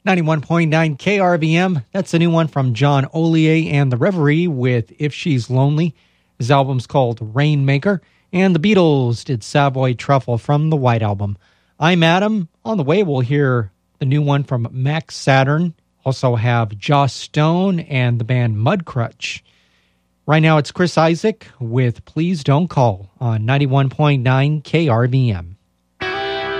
91.9 KRVM. That's a new one from John Ollier and the Reverie with If She's Lonely. His album's called Rainmaker. And the Beatles did Savoy Truffle from the White Album. I'm Adam. On the way, we'll hear the new one from Max Saturn. Also have Joss Stone and the band Mudcrutch. Right now, it's Chris Isaak with Please Don't Call on 91.9 KRVM.